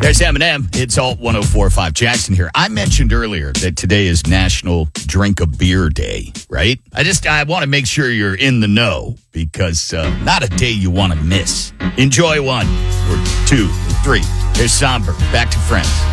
There's Eminem. It's Alt 104.5. Jackson here. I mentioned earlier that today is National Drink a Beer Day, right? I want to make sure you're in the know because not a day you want to miss. Enjoy one or two or three. There's Somber. Back to Friends.